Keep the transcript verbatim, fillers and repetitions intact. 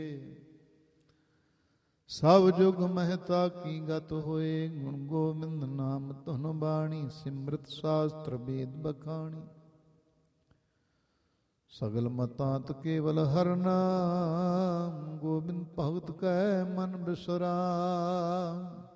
ਸਭ ਜੁਗ ਮਹਿਤਾ ਕੀ ਗਤ ਹੋਏ। ਗੁਣ ਗੋਬਿੰਦ ਨਾਮ ਧੁਨ ਬਾਣੀ ਸਿਮਰਤ ਸ਼ਾਸਤਰ ਵੇਦ ਬਖਾਣੀ। ਸਗਲ ਮਤਾਂਤ ਕੇਵਲ ਹਰਿ ਨਾਮ ਗੋਬਿੰਦ ਭਗਤ ਕੈ ਮਨ ਬਿਸਰਾਮ।